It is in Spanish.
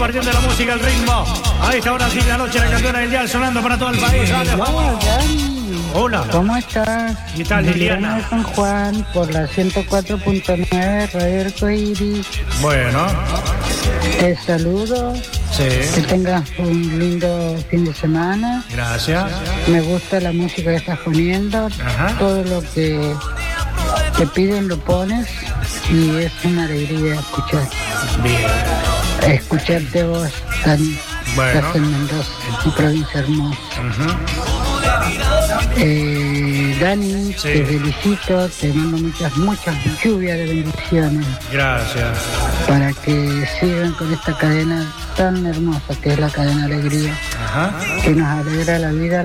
Partiendo la música, el ritmo. A esta hora sí de la noche, la campeona del dial sonando para todo el país. Dale, Hola, Dani. hola. ¿Cómo estás? ¿Qué tal, Liliana? De San Juan por la 104.9 Radio Arcoiris. Bueno, Te saludo. sí. Que tengas un lindo fin de semana. Gracias. Me gusta la música que estás poniendo. Ajá. Todo lo que te piden lo pones y es una alegría Bien. escucharte vos, Dani. Bueno. Estás en Mendoza, una provincia hermosa. Ujú. Dani, Sí. te felicito, te mando muchas lluvias de bendiciones Gracias. para que sigan con esta cadena tan hermosa que es la cadena Alegría, Ajá. que nos alegra la vida.